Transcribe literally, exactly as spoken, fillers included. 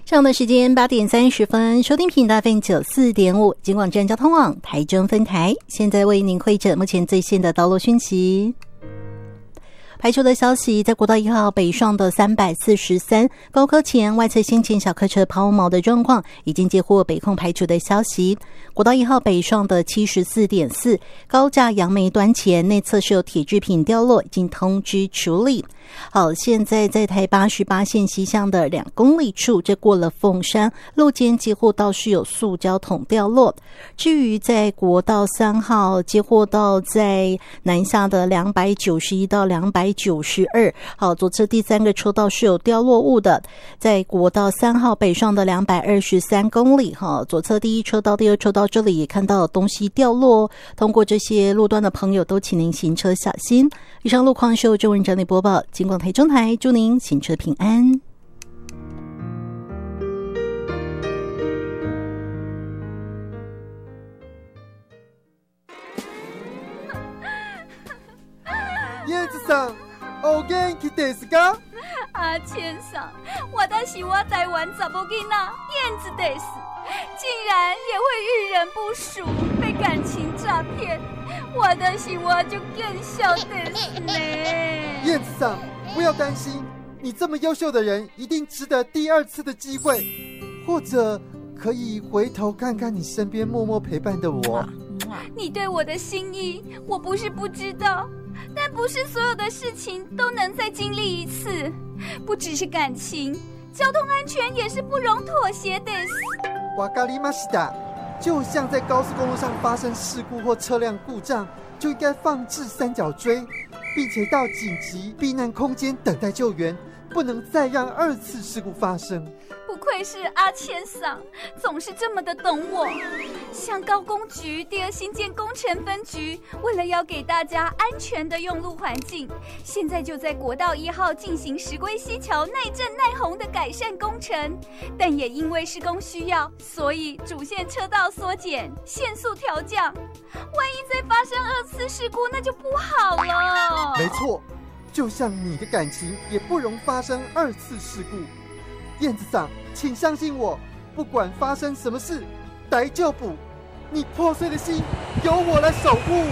上的时间八点三十分，收听频道 F M 九四点五，金广站交通网台中分台，现在为您汇整目前最新的道路讯息。排除的消息，在国道一号北上的三百四十三高科前外侧先前小客车抛锚的状况，已经接获北控排除的消息。国道一号北上的 七十四点四 高架杨梅端前内侧是有铁制品掉落，已经通知处理。好，现在在台八十八线西向的两公里处，这过了凤山路肩接获到是有塑胶桶掉落。至于在国道三号接获到在南下的两百九十一到两百九十二，好，左侧第三个车道是有掉落物的。在国道三号北上的两百二十三公里，哈，左侧第一车道、第二车道这里也看到东西掉落。通过这些路段的朋友，都请您行车小心。以上路况是由中文整理播报。金广台中台，祝您行车平安。 叶子さん、お元気ですか？ 阿千さん，私は台湾查某囡仔燕子です，竟然也会遇人不淑，被感情诈骗，私は就更笑です呢。 燕子さん，不要担心，你这么优秀的人，一定值得第二次的机会，或者可以回头看看你身边默默陪伴的我。 你对我的心意，我不是不知道，但不是所有的事情都能再经历一次，不只是感情，交通安全也是不容妥协的。 わかりました。就像在高速公路上发生事故或车辆故障，就应该放置三角锥，并且到紧急避难空间等待救援，不能再让二次事故发生。 不愧是阿千桑，总是这么的懂我。像高工局第二新建工程分局，为了要给大家安全的用路环境，现在就在国道一号进行石龟溪桥耐震耐洪的改善工程，但也因为施工需要，所以主线车道缩减，限速调降。万一再发生二次事故，那就不好了。 没错，就像你的感情也不容发生二次事故。燕子桑，请相信我，不管发生什么事，大丈夫，你破碎的心由我来守护。